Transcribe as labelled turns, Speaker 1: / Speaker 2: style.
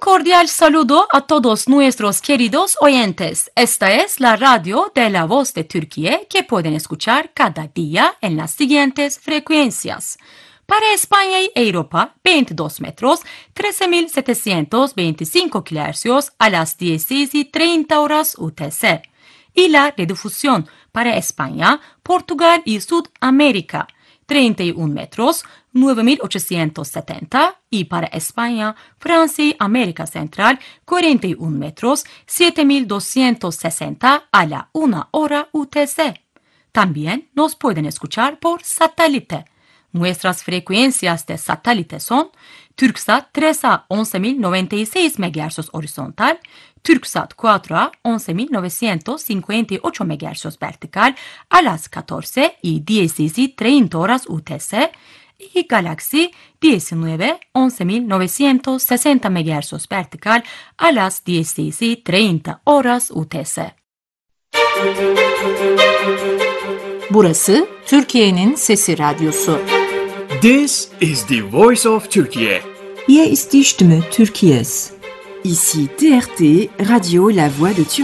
Speaker 1: cordial saludo a todos nuestros queridos oyentes. Esta es la radio de La Voz de Turquía que pueden escuchar cada día en las siguientes frecuencias. Para España y Europa, 22 metros, 13.725 kHz a las 16:30 horas UTC. Y la redifusión para España, Portugal y Sudamérica, 31 metros, 9.870 y para España, Francia y América Central, 41 metros, 7.260 a la 1 hora UTC. También nos pueden escuchar por satélite. Nuestras frecuencias de satélite son Turksat 3A 11.096 MHz horizontal, Turksat 4A 11.958 MHz vertical a las 14 y 16:30 horas UTC y Galaxy 19 11.960 MHz vertical a las 16:30 horas UTC.
Speaker 2: Burası Türkiye'nin Sesi Radyosu.
Speaker 3: This is the Voice of Turkey.
Speaker 4: Hier ist die Stimme Türkiye's.
Speaker 5: Ici TRT, Radio La Voix de Turquie.